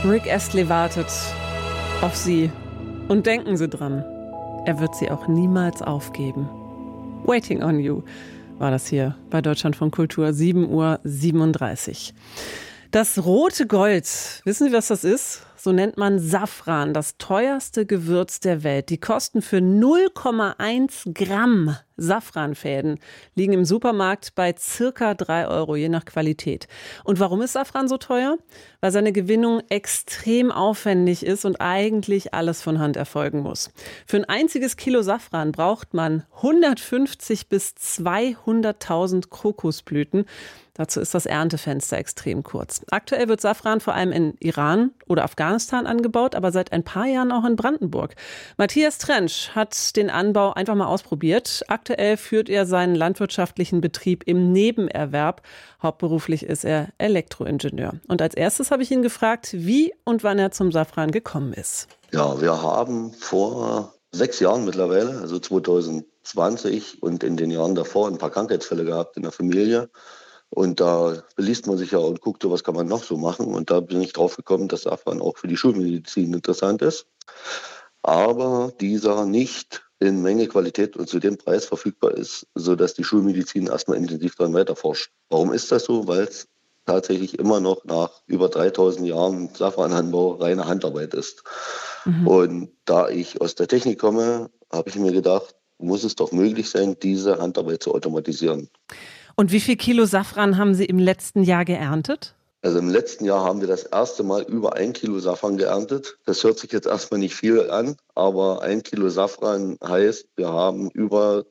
Rick Astley wartet auf Sie. Und denken Sie dran, er wird Sie auch niemals aufgeben. Waiting on You war das hier bei Deutschlandfunk Kultur, 7:37 Uhr. Das rote Gold, wissen Sie, was das ist? So nennt man Safran, das teuerste Gewürz der Welt. Die Kosten für 0,1 Gramm Safranfäden liegen im Supermarkt bei circa 3 Euro, je nach Qualität. Und warum ist Safran so teuer? Weil seine Gewinnung extrem aufwendig ist und eigentlich alles von Hand erfolgen muss. Für ein einziges Kilo Safran braucht man 150 bis 200.000 Krokusblüten. Dazu ist das Erntefenster extrem kurz. Aktuell wird Safran vor allem in Iran oder Afghanistan angebaut, aber seit ein paar Jahren auch in Brandenburg. Matthias Trentsch hat den Anbau einfach mal ausprobiert. Aktuell führt er seinen landwirtschaftlichen Betrieb im Nebenerwerb. Hauptberuflich ist er Elektroingenieur. Und als erstes habe ich ihn gefragt, wie und wann er zum Safran gekommen ist. Ja, wir haben vor 6 Jahren mittlerweile, also 2020 und in den Jahren davor, ein paar Krankheitsfälle gehabt in der Familie. Und da beliest man sich ja und guckt, was kann man noch so machen. Und da bin ich drauf gekommen, dass Safran auch für die Schulmedizin interessant ist. Aber dieser nicht in Menge, Qualität und zu dem Preis verfügbar ist, sodass die Schulmedizin erstmal intensiv daran weiterforscht. Warum ist das so? Weil es tatsächlich immer noch nach über 3000 Jahren Safrananbau reine Handarbeit ist. Und da ich aus der Technik komme, habe ich mir gedacht, muss es doch möglich sein, diese Handarbeit zu automatisieren. Und wie viel Kilo Safran haben Sie im letzten Jahr geerntet? Also im letzten Jahr haben wir das erste Mal über 1 Kilo Safran geerntet. Das hört sich jetzt erstmal nicht viel an, aber 1 Kilo Safran heißt, wir haben über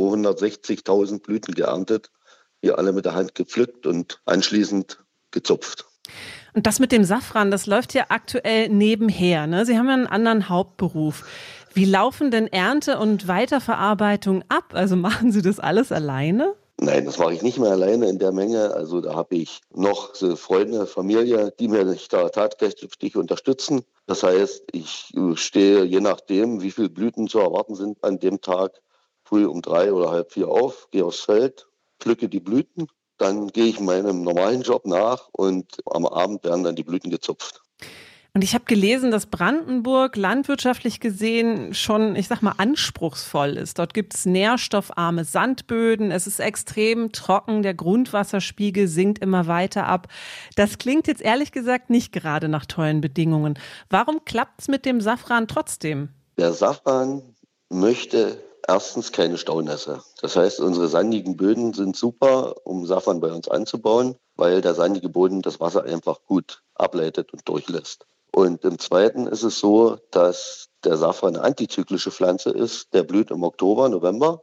260.000 Blüten geerntet, die alle mit der Hand gepflückt und anschließend gezupft. Und das mit dem Safran, das läuft ja aktuell nebenher, ne? Sie haben ja einen anderen Hauptberuf. Wie laufen denn Ernte und Weiterverarbeitung ab? Also machen Sie das alles alleine? Nein, das mache ich nicht mehr alleine in der Menge. Also da habe ich noch so Freunde, Familie, die mich da tatkräftig unterstützen. Das heißt, ich stehe je nachdem, wie viele Blüten zu erwarten sind, an dem Tag früh um 3 oder halb 4 auf, gehe aufs Feld, pflücke die Blüten, dann gehe ich meinem normalen Job nach und am Abend werden dann die Blüten gezupft. Und ich habe gelesen, dass Brandenburg landwirtschaftlich gesehen schon, ich sag mal, anspruchsvoll ist. Dort gibt es nährstoffarme Sandböden, es ist extrem trocken, der Grundwasserspiegel sinkt immer weiter ab. Das klingt jetzt ehrlich gesagt nicht gerade nach tollen Bedingungen. Warum klappt es mit dem Safran trotzdem? Der Safran möchte erstens keine Staunässe. Das heißt, unsere sandigen Böden sind super, um Safran bei uns anzubauen, weil der sandige Boden das Wasser einfach gut ableitet und durchlässt. Und im Zweiten ist es so, dass der Safran eine antizyklische Pflanze ist. Der blüht im Oktober, November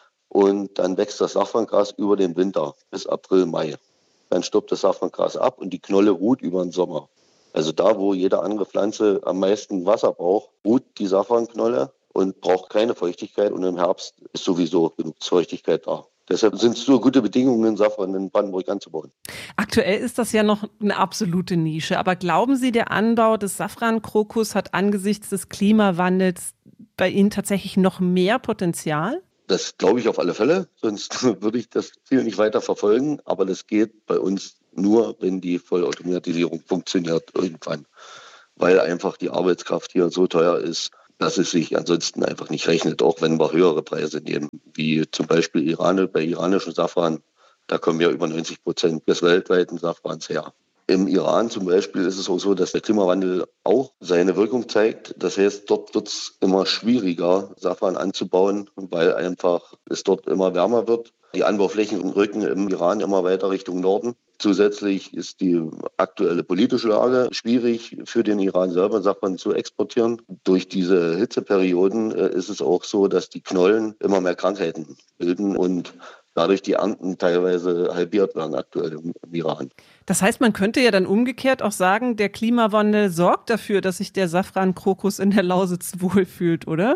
und dann wächst das Safrangras über den Winter bis April, Mai. Dann stirbt das Safrangras ab und die Knolle ruht über den Sommer. Also da, wo jede andere Pflanze am meisten Wasser braucht, ruht die Safranknolle und braucht keine Feuchtigkeit. Und im Herbst ist sowieso genug Feuchtigkeit da. Deshalb sind es so gute Bedingungen, Safran in Brandenburg anzubauen. Aktuell ist das ja noch eine absolute Nische. Aber glauben Sie, der Anbau des Safrankrokus hat angesichts des Klimawandels bei Ihnen tatsächlich noch mehr Potenzial? Das glaube ich auf alle Fälle, sonst würde ich das Ziel nicht weiter verfolgen. Aber das geht bei uns nur, wenn die Vollautomatisierung funktioniert irgendwann. Weil einfach die Arbeitskraft hier so teuer ist, dass es sich ansonsten einfach nicht rechnet, auch wenn wir höhere Preise nehmen, wie zum Beispiel bei iranischem Safran. Da kommen ja über 90% des weltweiten Safrans her. Im Iran zum Beispiel ist es auch so, dass der Klimawandel auch seine Wirkung zeigt. Das heißt, dort wird es immer schwieriger, Safran anzubauen, weil einfach es dort immer wärmer wird. Die Anbauflächen rücken im Iran immer weiter Richtung Norden. Zusätzlich ist die aktuelle politische Lage schwierig für den Iran selber, Safran zu exportieren. Durch diese Hitzeperioden ist es auch so, dass die Knollen immer mehr Krankheiten bilden und dadurch die Ernten teilweise halbiert werden aktuell im Iran. Das heißt, man könnte ja dann umgekehrt auch sagen, der Klimawandel sorgt dafür, dass sich der Safrankrokus in der Lausitz wohlfühlt, oder?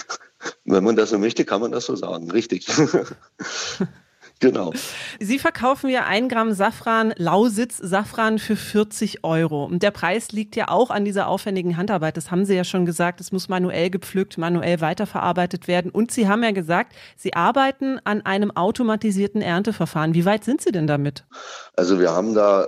Wenn man das so möchte, kann man das so sagen. Richtig. Genau. Sie verkaufen ja 1 Gramm Safran, Lausitz-Safran für 40 Euro. Und der Preis liegt ja auch an dieser aufwendigen Handarbeit. Das haben Sie ja schon gesagt. Es muss manuell gepflückt, manuell weiterverarbeitet werden. Und Sie haben ja gesagt, Sie arbeiten an einem automatisierten Ernteverfahren. Wie weit sind Sie denn damit? Also wir haben da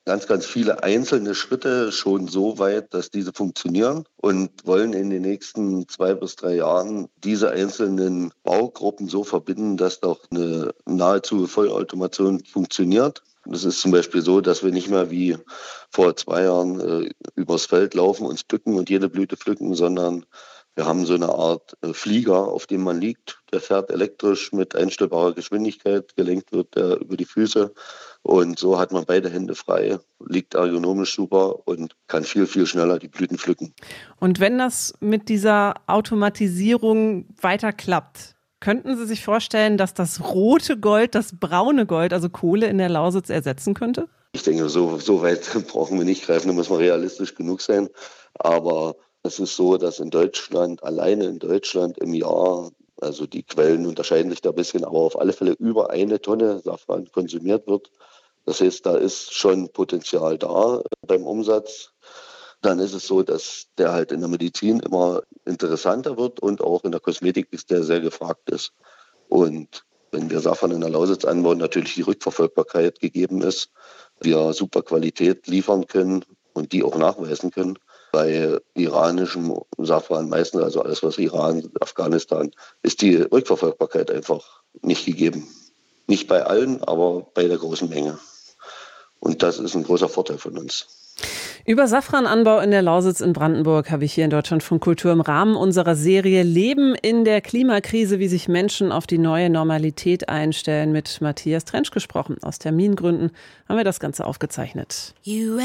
ganz, ganz viele einzelne Schritte schon so weit, dass diese funktionieren und wollen in den nächsten 2 bis 3 Jahren diese einzelnen Baugruppen so verbinden, dass doch eine nahezu Vollautomation funktioniert. Es ist zum Beispiel so, dass wir nicht mehr wie vor 2 Jahren übers Feld laufen, uns bücken und jede Blüte pflücken, sondern wir haben so eine Art Flieger, auf dem man liegt. Der fährt elektrisch mit einstellbarer Geschwindigkeit, gelenkt wird der über die Füße. Und so hat man beide Hände frei, liegt ergonomisch super und kann viel, viel schneller die Blüten pflücken. Und wenn das mit dieser Automatisierung weiter klappt, könnten Sie sich vorstellen, dass das rote Gold, das braune Gold, also Kohle in der Lausitz ersetzen könnte? Ich denke, so weit brauchen wir nicht greifen, da muss man realistisch genug sein. Aber es ist so, dass alleine in Deutschland im Jahr, also die Quellen unterscheiden sich da ein bisschen, aber auf alle Fälle über 1 Tonne Safran konsumiert wird. Das heißt, da ist schon Potenzial da beim Umsatz. Dann ist es so, dass der halt in der Medizin immer interessanter wird und auch in der Kosmetik ist der sehr gefragt ist. Und wenn wir Safran in der Lausitz anbauen, natürlich die Rückverfolgbarkeit gegeben ist, wir super Qualität liefern können und die auch nachweisen können. Bei iranischem Safran meistens, also alles was Iran, Afghanistan, ist die Rückverfolgbarkeit einfach nicht gegeben. Nicht bei allen, aber bei der großen Menge. Und das ist ein großer Vorteil von uns. Über Safrananbau in der Lausitz in Brandenburg habe ich hier in Deutschlandfunk Kultur im Rahmen unserer Serie Leben in der Klimakrise, wie sich Menschen auf die neue Normalität einstellen, mit Matthias Trentsch gesprochen. Aus Termingründen haben wir das Ganze aufgezeichnet.